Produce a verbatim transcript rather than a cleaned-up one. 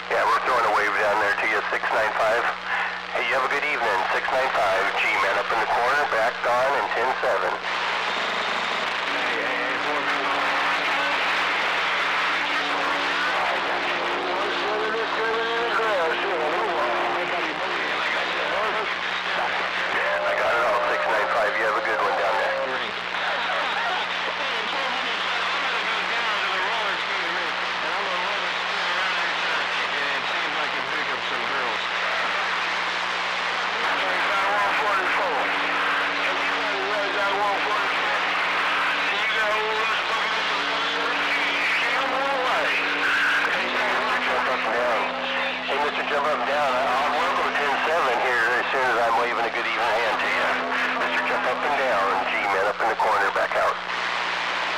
Yeah, we're throwing a wave down there to you, six nine five. Hey, you have a good evening, six nine five. G-Man up in the corner, back on, and ten seven. You have a good one down there. Hey, Mister Jump Up and Down, I'll welcome ten seven here as soon as I'm waving a good even hand to you. Mister Jump Up and Down, G-Man up in the corner,